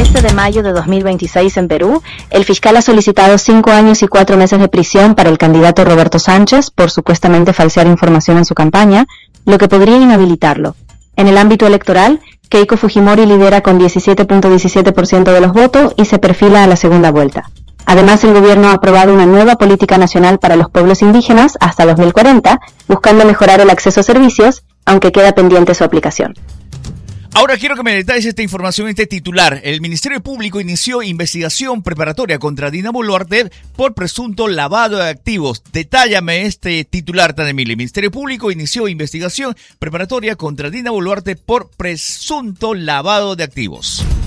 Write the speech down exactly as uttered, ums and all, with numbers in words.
trece de mayo de dos mil veintiséis en Perú, el fiscal ha solicitado cinco años y cuatro meses de prisión para el candidato Roberto Sánchez por supuestamente falsear información en su campaña, lo que podría inhabilitarlo. En el ámbito electoral, Keiko Fujimori lidera con diecisiete punto diecisiete por ciento de los votos y se perfila a la segunda vuelta. Además, el gobierno ha aprobado una nueva política nacional para los pueblos indígenas hasta dos mil cuarenta, buscando mejorar el acceso a servicios, aunque queda pendiente su aplicación. Ahora quiero que me detalles esta información, este titular. El Ministerio Público inició investigación preparatoria contra Dina Boluarte por presunto lavado de activos. Detállame este titular, Tanemile. El Ministerio Público inició investigación preparatoria contra Dina Boluarte por presunto lavado de activos.